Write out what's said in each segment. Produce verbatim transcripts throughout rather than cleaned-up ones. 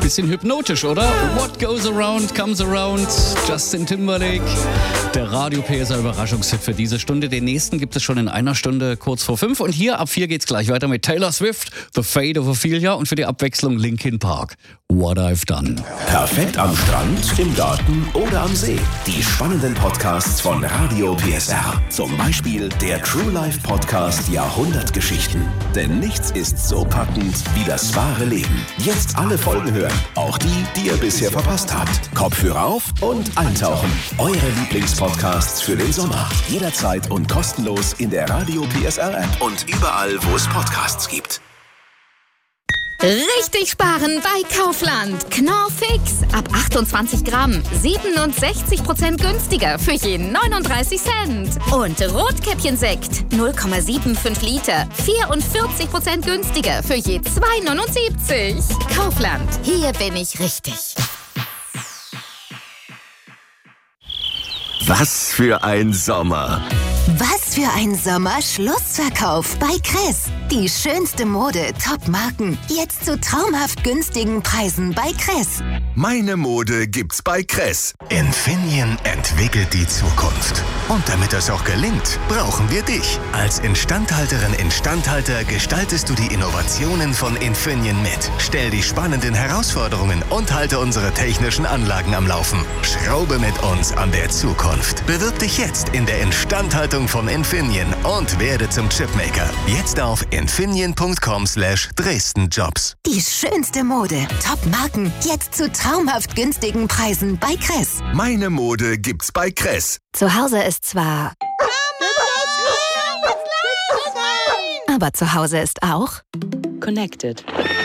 Bisschen hypnotisch, oder? What goes around, comes around. Justin Timberlake. Der Radio P S R Überraschungshit für diese Stunde. Den nächsten gibt es schon in einer Stunde kurz vor fünf. Und hier ab vier geht's gleich weiter mit Taylor Swift, The Fate of Ophelia und für die Abwechslung Linkin Park, What I've Done. Perfekt am Strand, im Garten oder am See. Die spannenden Podcasts von Radio P S R. Zum Beispiel der True Life Podcast Jahrhundertgeschichten. Denn nichts ist so packend wie das wahre Leben. Jetzt alle Folgen hören. Auch die, die ihr bisher verpasst habt. Kopfhörer auf und eintauchen. Eure Lieblingspodcasts für den Sommer. Jederzeit und kostenlos in der Radio P S R App und überall, wo es Podcasts gibt. Richtig sparen bei Kaufland. Knorr Fix. Ab achtundzwanzig Gramm. siebenundsechzig Prozent günstiger für jeden neununddreißig Cent. Und Rotkäppchensekt. null Komma fünfundsiebzig Liter. vierundvierzig Prozent günstiger für je zwei neunundsiebzig. Kaufland. Hier bin ich richtig. Was für ein Sommer! Was für ein Sommer-Schlussverkauf bei Kress. Die schönste Mode, Top-Marken, jetzt zu traumhaft günstigen Preisen bei Kress. Meine Mode gibt's bei Kress. Infineon entwickelt die Zukunft. Und damit das auch gelingt, brauchen wir dich. Als Instandhalterin, Instandhalter gestaltest du die Innovationen von Infineon mit. Stell die spannenden Herausforderungen und halte unsere technischen Anlagen am Laufen. Schraube mit uns an der Zukunft. Bewirb dich jetzt in der Instandhaltung von Infineon und werde zum Chipmaker. Jetzt auf infineon.com slash Dresden-Jobs. Die schönste Mode, Top-Marken, jetzt zu traumhaft günstigen Preisen bei Kress. Meine Mode gibt's bei Kress. Zu Hause ist zwar... Aber zu Hause ist auch... Connected.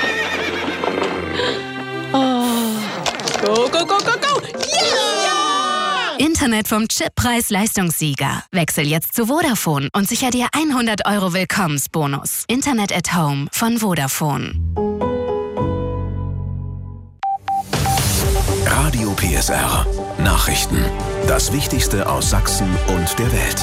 Oh. Go, go, go, go, go! Yeah! Internet vom Chippreis-Leistungssieger. Wechsel jetzt zu Vodafone und sicher dir hundert Euro Willkommensbonus. Internet at Home von Vodafone. Radio P S R. Nachrichten. Das Wichtigste aus Sachsen und der Welt.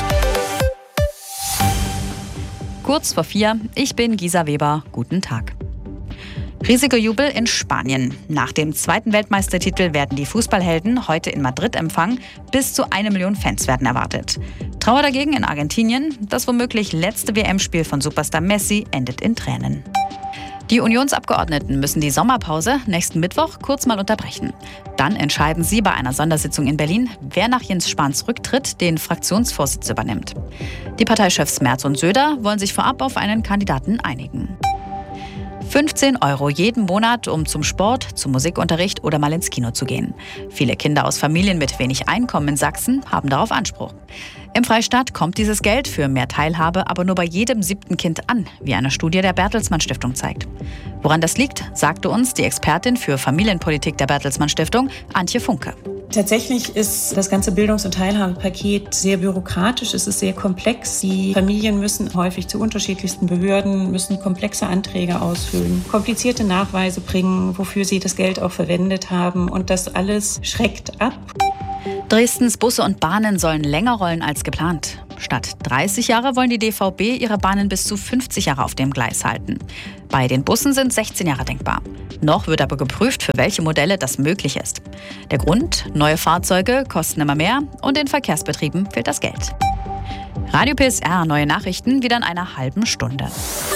Kurz vor vier, ich bin Gisa Weber. Guten Tag. Riesiger Jubel in Spanien. Nach dem zweiten Weltmeistertitel werden die Fußballhelden heute in Madrid empfangen. Bis zu eine Million Fans werden erwartet. Trauer dagegen in Argentinien. Das womöglich letzte W M-Spiel von Superstar Messi endet in Tränen. Die Unionsabgeordneten müssen die Sommerpause nächsten Mittwoch kurz mal unterbrechen. Dann entscheiden sie bei einer Sondersitzung in Berlin, wer nach Jens Spahns Rücktritt den Fraktionsvorsitz übernimmt. Die Parteichefs Merz und Söder wollen sich vorab auf einen Kandidaten einigen. fünfzehn Euro jeden Monat, um zum Sport, zum Musikunterricht oder mal ins Kino zu gehen. Viele Kinder aus Familien mit wenig Einkommen in Sachsen haben darauf Anspruch. Im Freistaat kommt dieses Geld für mehr Teilhabe aber nur bei jedem siebten Kind an, wie eine Studie der Bertelsmann Stiftung zeigt. Woran das liegt, sagte uns die Expertin für Familienpolitik der Bertelsmann Stiftung, Antje Funke. Tatsächlich ist das ganze Bildungs- und Teilhabepaket sehr bürokratisch, es ist sehr komplex. Die Familien müssen häufig zu unterschiedlichsten Behörden, müssen komplexe Anträge ausfüllen, komplizierte Nachweise bringen, wofür sie das Geld auch verwendet haben. Und das alles schreckt ab. Dresdens Busse und Bahnen sollen länger rollen als geplant. Statt dreißig Jahre wollen die D V B ihre Bahnen bis zu fünfzig Jahre auf dem Gleis halten. Bei den Bussen sind sechzehn Jahre denkbar. Noch wird aber geprüft, für welche Modelle das möglich ist. Der Grund? Neue Fahrzeuge kosten immer mehr und den Verkehrsbetrieben fehlt das Geld. Radio P S R, neue Nachrichten wieder in einer halben Stunde.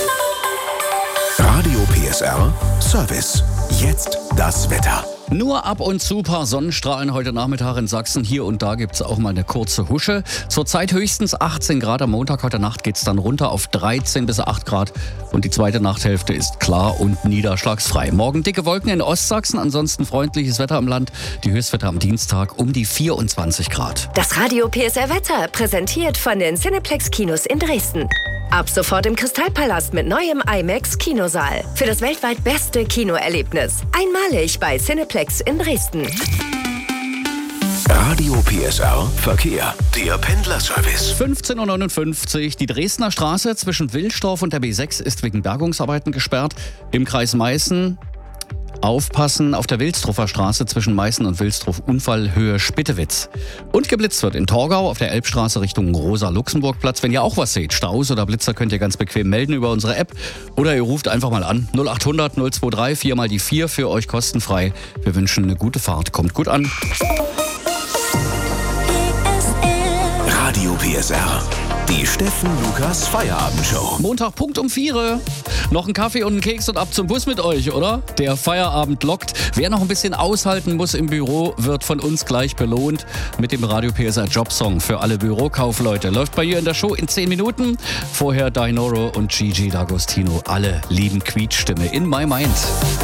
Radio P S R Service. Jetzt das Wetter. Nur ab und zu ein paar Sonnenstrahlen heute Nachmittag in Sachsen. Hier und da gibt es auch mal eine kurze Husche. Zurzeit höchstens achtzehn Grad am Montag. Heute Nacht geht es dann runter auf dreizehn bis acht Grad. Und die zweite Nachthälfte ist klar und niederschlagsfrei. Morgen dicke Wolken in Ostsachsen, ansonsten freundliches Wetter am Land. Die Höchstwerte am Dienstag um die vierundzwanzig Grad. Das Radio P S R Wetter, präsentiert von den Cineplex Kinos in Dresden. Ab sofort im Kristallpalast mit neuem IMAX Kinosaal. Für das weltweit beste Kinoerlebnis. Einmalig bei Cineplex in Dresden. Radio P S R Verkehr. Der Pendlerservice. fünfzehn Uhr neunundfünfzig. Die Dresdner Straße zwischen Wilsdorf und der B sechs ist wegen Bergungsarbeiten gesperrt. Im Kreis Meißen Aufpassen auf der Wilstruffer Straße zwischen Meißen und Wilstruf, Unfallhöhe Spittewitz. Und geblitzt wird in Torgau auf der Elbstraße Richtung Rosa-Luxemburg-Platz. Wenn ihr auch was seht, Staus oder Blitzer, könnt ihr ganz bequem melden über unsere App. Oder ihr ruft einfach mal an. null acht hundert null zwei drei, vier mal die vier für euch kostenfrei. Wir wünschen eine gute Fahrt. Kommt gut an. Radio P S R. Die Steffen Lukas Feierabendshow. Montag Punkt um vier. Noch ein Kaffee und einen Keks und ab zum Bus mit euch, oder? Der Feierabend lockt. Wer noch ein bisschen aushalten muss im Büro, wird von uns gleich belohnt mit dem Radio P S R Jobsong für alle Bürokaufleute. Läuft bei ihr in der Show in zehn Minuten. Vorher Dinoro und Gigi D'Agostino. Alle lieben Quietschstimme in My Mind.